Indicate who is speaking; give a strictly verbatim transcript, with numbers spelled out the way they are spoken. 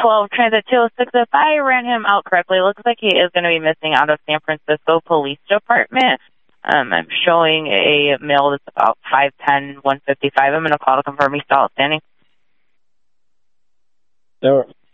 Speaker 1: twelve Transit two oh six. If I ran him out correctly, it looks like he is going to be missing out of San Francisco Police Department. Um, I'm showing a male that's about five ten, one fifty-five. I'm going to call to confirm he's still outstanding.
Speaker 2: There,